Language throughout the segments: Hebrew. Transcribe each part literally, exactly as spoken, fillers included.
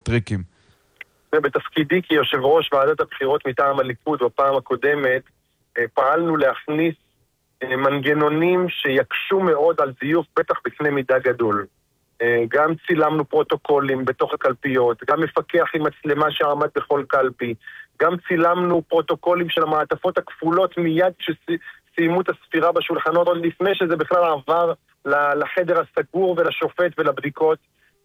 טריקים. בתפקידי כיושב ראש ועדת הבחירות מטעם הליכוד בפעם הקודמת, פעלנו להכניס מנגנונים שיקשו מאוד על זיוף בטח בקנה מידה גדול. גם צילמנו פרוטוקולים בתוך הקלפיות, גם מפקח עם מצלמה שעמד בכל קלפי, גם צילמנו פרוטוקולים של המעטפות הכפולות מיד שסיימו את הספירה בשולחנות, עוד לפני שזה בכלל עבר לחדר הסגור ולשופט ולבדיקות,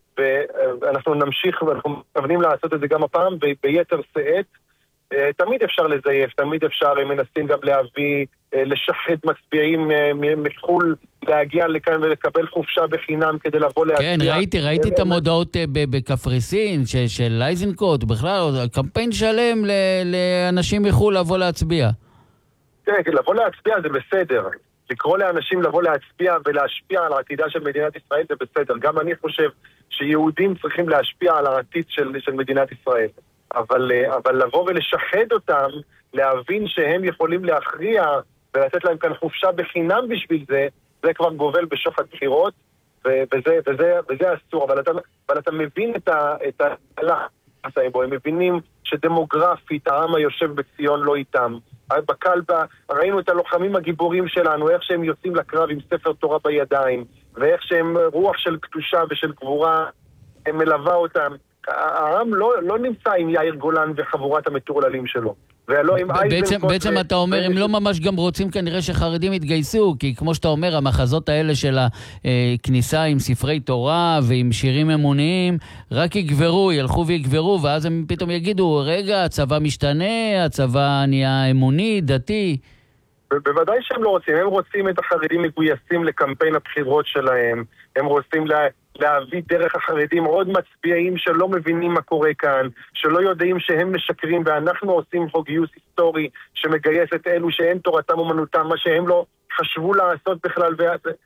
ואנחנו נמשיך ואנחנו מתכוונים לעשות את זה גם הפעם ביתר שאת. תמיד אפשר לזייף, תמיד אפשר, הם מנסים גם להביא, לשחד מצביעים מחול, להגיע לכאן ולקבל חופשה בחינם כדי לבוא להצביע. כן, ראיתי, ראיתי את המודעות בקפריסין של אייזנקוט, בכלל, קמפיין שלם לאנשים מחול לבוא להצביע. כן, לבוא להצביע זה בסדר. לקרוא לאנשים לבוא להצביע ולהשפיע על העתידה של מדינת ישראל זה בסדר. גם אני חושב שיהודים צריכים להשפיע על העתיד של, של מדינת ישראל. אבל, אבל לבוא ולשחד אותם, להבין שהם יכולים להכריע ולתת להם כאן חופשה בחינם בשביל זה, זה כבר גובל בשוחד בחירות, וזה, וזה, וזה אסור. אבל אתה, אבל אתה מבין את ה, את ה, הם מבינים שדמוגרפית העם היושב בציון לא איתם. בקלבה ראינו את הלוחמים הגיבורים שלנו, איך שהם יוצאים לקרב עם ספר תורה בידיים, ואיך שהם רוח של קדושה ושל גבורה, הם מלווה אותם. העם לא, לא נמצא עם יאיר גולן וחבורת המטורללים שלו. בעצם, בעצם אתה אומר, הם לא ממש גם רוצים כנראה שחרדים יתגייסו, כי כמו שאתה אומר, המחזות האלה של הכניסה עם ספרי תורה ועם שירים אמוניים, רק יגברו, ילכו ויגברו, ואז הם פתאום יגידו, רגע, הצבא משתנה, הצבא נהיה אמוני, דתי. בוודאי שהם לא רוצים, הם רוצים את החרדים מגויסים לקמפיין הבחירות שלהם, הם רוצים לה... להביא דרך החרדים עוד מצביעים שלא מבינים מה קורה כאן, שלא יודעים שהם משקרים, ואנחנו עושים פה גיוס היסטורי שמגייס את אלו שאין תורתם אומנותם, מה שהם לא חשבו לעשות בכלל,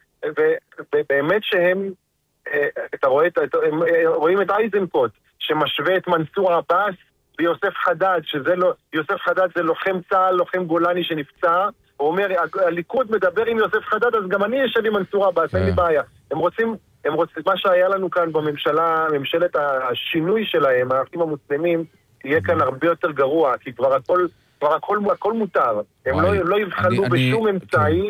ובאמת שהם, אתה רואה, הם רואים את אייזנקוט שמשווה את מנסור עבאס ויוסף חדד, שזה לא, יוסף חדד זה לוחם צה"ל, לוחם גולני שנפצע, הוא אומר, הליכוד מדבר עם יוסף חדד, אז גם אני יושב עם מנסור עבאס, אין לי בעיה. הם רוצים הם רוצים, מה שהיה לנו כאן בממשלה, ממשלת השינוי שלהם, האחים המוסלמים, יהיה כאן הרבה יותר גרוע, כי כבר הכל, כבר הכל, הכל מותר. הם לא, לא יבחלו בשום אמצעי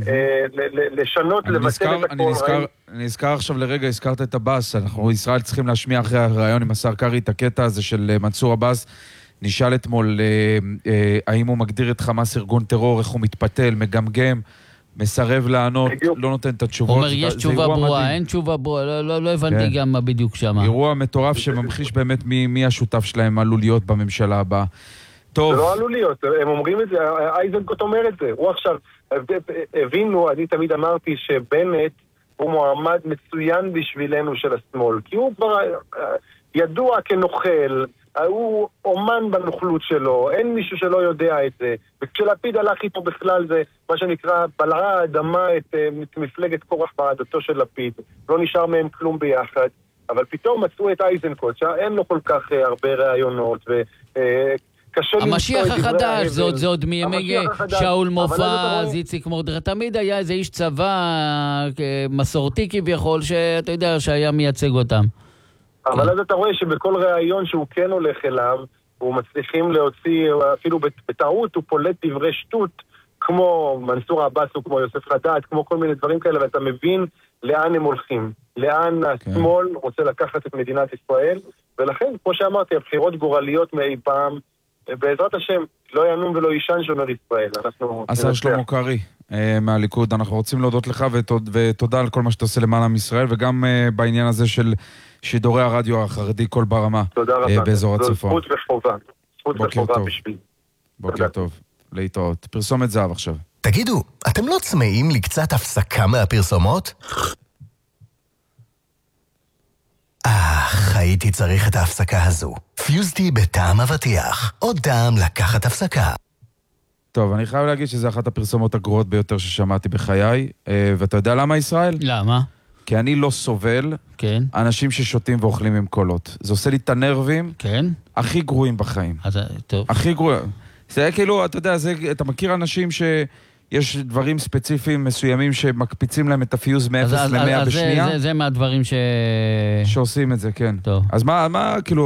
לשנות, לבטל את הכל. אני נזכר עכשיו לרגע, הזכרת את עבאס, אנחנו ישראל צריכים להשמיע אחרי הרעיון עם השר קרי את הקטע הזה של מנסור עבאס. נשאל אתמול, האם הוא מגדיר את חמאס ארגון טרור, איך הוא מתפתל, מגמגם, מסרב לענות, לא נותן את התשובות. אומר, יש תשובה ברורה, אין תשובה ברורה, לא הבנתי גם מה בדיוק שם. אירוע מטורף שממחיש באמת מי השותף שלהם עלול להיות בממשלה הבאה. טוב. זה לא עלול להיות, הם אומרים את זה, אייזנקוט אומר את זה. הוא עכשיו, הבינו, אני תמיד אמרתי שבנט הוא מועמד מצוין בשבילנו של השמאל, כי הוא כבר ידוע כנוכל, הוא אומן בנוכלות שלו, אין מישהו שלא יודע את זה, וכשלפיד הלך איתו בכלל זה מה שנקרא בלעה האדמה את, את מפלגת כורח בעדתו של לפיד, לא נשאר מהם כלום ביחד, אבל פתאום מצאו את אייזנקוט שאין לו כל כך הרבה רעיונות וקשה המשיח החדש, זה עוד מימי שאול מופז, איציק מורדר, תמיד היה איזה איש צבא מסורתי כביכול שאתה יודע שהיה מייצג אותם. אבל אז אתה רואה שבכל ראיון שהוא כן הולך אליו, הוא מצליחים להוציא, אפילו בטעות הוא פולט דברי שטות, כמו מנסור עבאס או כמו יוסף חדד, כמו כל מיני דברים כאלה, ואתה מבין לאן הם הולכים, לאן השמאל רוצה לקחת את מדינת ישראל, ולכן, כמו שאמרתי, הבחירות גורליות מאי פעם, בעזרת השם, לא ינום ולא יישן שומר ישראל. השר שלמה קרעי מהליכוד, אנחנו רוצים להודות לך ותודה על כל מה שאתה עושה למען עם ישראל, וגם בעניין הזה של שידורי הרדיו החרדי כל ברמה באזור הצפון. זכות וחובה. זכות וחובה בשביל. בוקר טוב. להתראות. פרסומת זהב עכשיו. תגידו, אתם לא צמאים לקצת הפסקה מהפרסומות? אך, הייתי צריך את ההפסקה הזו. פיוזטי בטעם אבטיח. עוד טעם לקחת הפסקה. טוב, אני חייב להגיד שזה אחת הפרסומות הגרועות ביותר ששמעתי בחיי, ואתה יודע למה ישראל? למה? כי אני לא סובל כן. אנשים ששותים ואוכלים עם קולות. זה עושה לי את הנרבים כן. הכי גרועים בחיים. אז, טוב. הכי גרועים. זה היה כאילו, אתה יודע, זה, אתה מכיר אנשים שיש דברים ספציפיים מסוימים שמקפיצים להם את הפיוז מאפס למאה בשנייה? זה, זה, זה מהדברים ש... שעושים את זה, כן. טוב. אז מה, מה, כאילו...